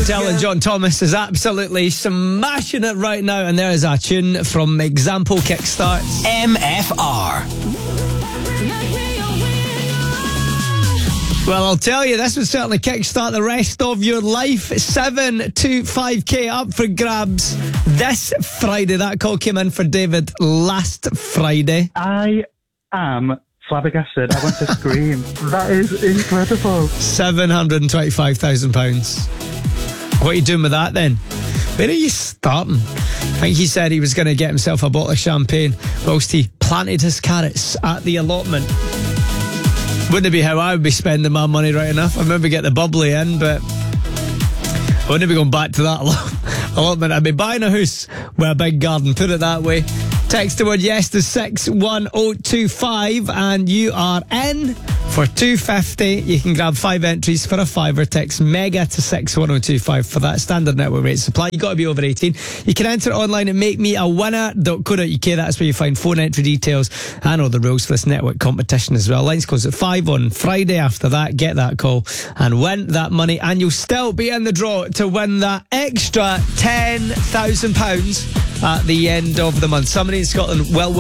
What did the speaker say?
Elton John Thomas is absolutely smashing it right now, and there is a tune from Example Kickstart. MFR. Well, I'll tell you, this would certainly kickstart the rest of your life. 725k up for grabs this Friday. That call came in for David last Friday. I am flabbergasted. I want to scream. That is incredible. £725,000. What are you doing with that then? Where are you starting? I think he said he was going to get himself a bottle of champagne whilst he planted his carrots at the allotment. Wouldn't it be how I would be spending my money right enough? I'd maybe get the bubbly in, but I wouldn't be going back to that allotment. I'd be buying a house with a big garden, put it that way. Text the word yes to 61025 and you are in for $250. You can grab 5 entries for a fiver. Text MEGA to 61025 for that standard network rate supply. You've got to be over 18. You can enter online at makemeawinner.co.uk. That's where you find phone entry details and all the rules for this network competition as well. Lines close at 5 on Friday. After that, get that call and win that money, and you'll still be in the draw to win that extra £10,000 at the end of the month. Somebody in Scotland will